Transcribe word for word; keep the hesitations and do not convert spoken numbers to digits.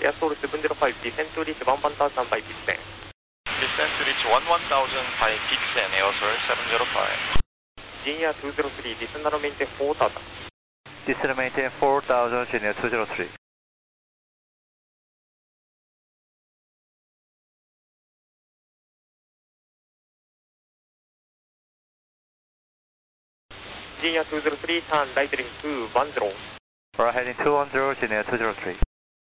Airsource seven zero five, descend to reach one one thousand five pixel. Descend to reach one one thousand five pixel, Airsource seven zero five. Genia two zero three, descend and maintain four thousand. Descend and maintain four thousand, Genia two zero three. Genia two zero three, turn right heading two one zero. Right heading two one zero, Genia two zero three.